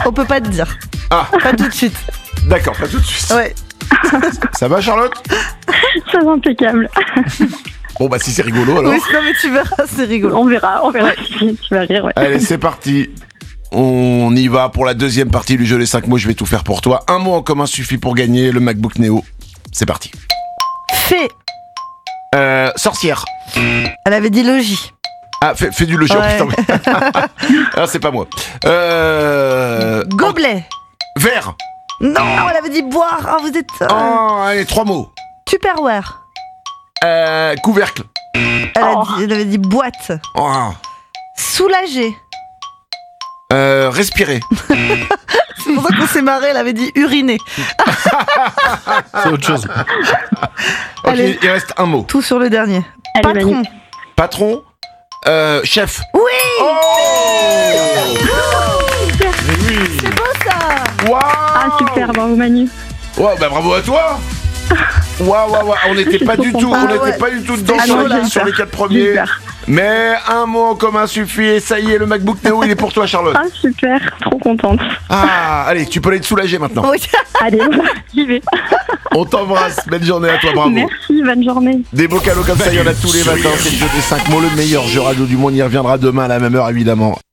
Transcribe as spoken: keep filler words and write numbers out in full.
On peut pas te dire. Ah, Pas tout de suite. d'accord, pas tout de suite. Ouais. Ça va, Charlotte? Ça va impeccable. Bon, bah si c'est rigolo alors. Oui, non, mais tu verras, c'est rigolo. On verra, on verra. Tu vas rire, ouais. Allez, c'est parti. On y va pour la deuxième partie du jeu Les cinq mots. Je vais tout faire pour toi. Un mot en commun suffit pour gagner le MacBook Neo. C'est parti. Fée. Euh, sorcière. Elle avait dit logis. Ah, fais, fais du logis. Ouais. Oh, putain, mais- ah, c'est pas moi. Euh... Gobelet. en- Verre. Non, elle avait dit boire. Ah, vous êtes. euh, Oh, allez, trois mots. Tupperware. Euh, couvercle. Elle, a Oh. dit- elle avait dit boîte. Oh. Soulagé. Euh, respirer. C'est pour ça qu'on s'est marré. Elle avait dit uriner. C'est autre chose. Ok, Allez. il reste un mot. Tout sur le dernier. Allez, Patron. Manu. Patron. Euh, chef. Oui. Oh. C'est beau ça. Waouh. Ah, super, bravo Manu. Wow, bah bravo à toi. Waouh, waouh, waouh, on n'était suis pas trop du tout, contente. on n'était Ah ouais. pas du tout dedans C'était sur, chaud, les, là. sur les quatre premiers. Super. Mais un mot en commun suffit et ça y est, le MacBook Neo, il est pour toi, Charlotte. Ah, super, trop contente. Ah, allez, tu peux aller te soulager maintenant. Oui. Allez, j'y vais. On t'embrasse, belle journée à toi, bravo. Merci, bonne journée. Des beaux cadeaux comme ça, il y en a tous les matins. C'est le jeu des cinq mots, le meilleur jeu radio du monde. Il y reviendra demain à la même heure, évidemment.